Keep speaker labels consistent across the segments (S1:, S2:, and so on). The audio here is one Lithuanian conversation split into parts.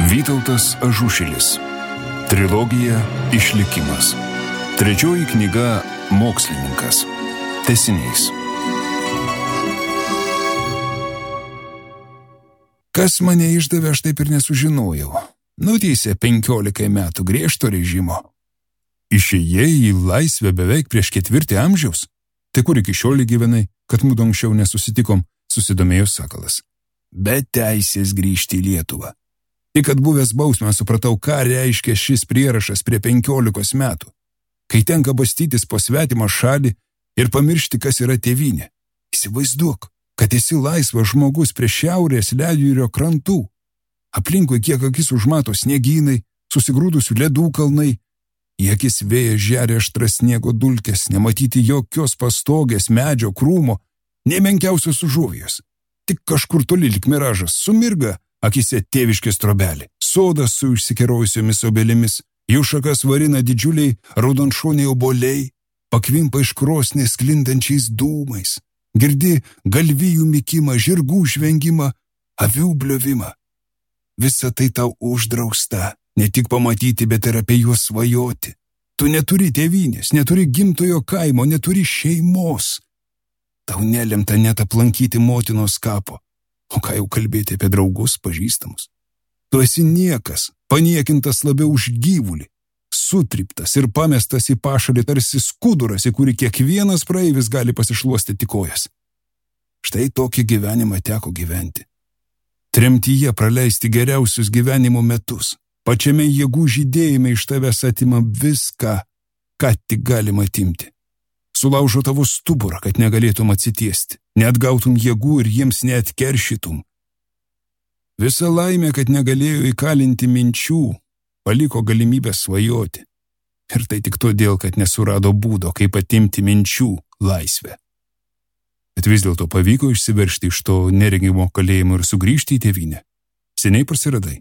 S1: Vytautas Ažušilis. Trilogija Išlikimas. Trečioji knyga Mokslininkas. Tęsinys. Kas mane išdavė, aš taip ir nesužinojau. Nuteisė 15 metų griežto režimo. Išėjai į laisvę beveik prieš 4 amžiaus. Tai kur iki šiol gyvenai, kad mudu anksčiau nesusitikom, susidomėjo Sakalas. Be teisės grįžti į Lietuvą. Tik atbuvęs bausmę supratau, ką reiškia šis prierašas prie 15 metų, kai tenka bastytis po svetimą šalį ir pamiršti, kas yra tėvynė. Įsivaizduok, kad esi laisvas žmogus prie šiaurės ledjūrio krantų. Aplinkui kiek akis užmato sniegynai, susigrūdusių ledų kalnai, į akis vėjas žeria aštras sniego dulkės, nematyti jokios pastogės, medžio, krūmo, nė menkiausios užuovijos. Tik kažkur toli lyg miražas sumirga akise tėviškės trobelė, sodas su išsikerojusiomis obelimis, jų šakas varina didžiuliai raudonšoniai obuoliai, pakvimpa iš krosnės sklindančiais dūmais, girdi galvijų mykimą, žirgų žvengimą, avių bliovimą. Visa tai tau uždrausta, ne tik pamatyti, bet ir apie juos svajoti. Tu neturi tėvynės, neturi gimtojo kaimo, neturi šeimos. Tau nelemta net aplankyti motinos kapo. O ką jau kalbėti apie draugus, pažįstamus. Tu esi niekas, paniekintas labiau už gyvulį, sutryptas ir pamestas į pašalį tarsi skuduras, į kurį kiekvienas praeivis gali pasišluostyti kojas. Štai tokį gyvenimą teko gyventi. Tremtyje praleisti geriausius gyvenimo metus. Pačiame jėgų žydėjime iš tavęs atima viską, ką tik galima atimti. Sulaužo tavo stuburą, kad negalėtum atsitiesti, neatgautum jėgų ir jiems neatkeršytum. Visa laimė, kad negalėjo įkalinti minčių, paliko galimybę svajoti. Ir tai tik todėl, kad nesurado būdo, kaip atimti minčių laisvę. Bet vis dėlto pavyko išsiveržti iš to neregimo kalėjimo ir sugrįžti į tėvynę. Seniai prasiradai.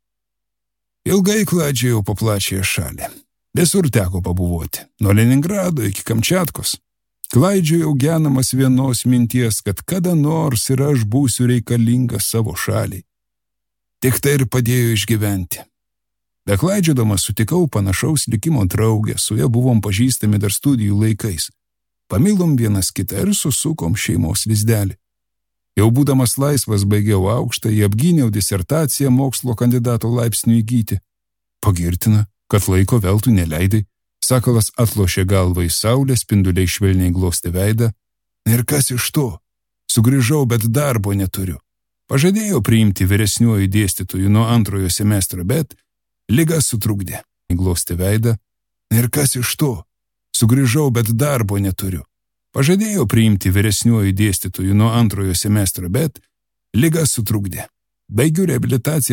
S1: Ilgai kladžiojau po plačiąją šalį. Visur teko pabuvoti, nuo Leningrado iki Kamčiatkos. Klaidžiojau genamas vienos minties, kad kada nors ir aš būsiu reikalingas savo šaliai. Tik tai ir padėjo išgyventi. Beklaidžiodamas sutikau panašaus likimo draugę, su ja buvom pažįstami dar studijų laikais. Pamilom vienas kitą ir susukom šeimos lizdelį. Jau būdamas laisvas baigiau aukštąjį, apgyniau disertaciją mokslo kandidato laipsnių įgyti. Pagirtina, kad laiko veltui neleidai. Sakalas atlošė galvą į saulę, spinduliai švelniai glostė veidą. Ir kas iš to? Sugrįžau, bet darbo neturiu. Pažadėjau priimti vyresniuoju dėstytoju nuo 2 semestro, bet liga sutrukdė. Glostė veidą. Ir kas iš to? Sugrįžau, bet darbo neturiu. Pažadėjau priimti vyresniuoju dėstytoju nuo 2 semestro, bet liga sutrukdė. Baigiu reabilitaciją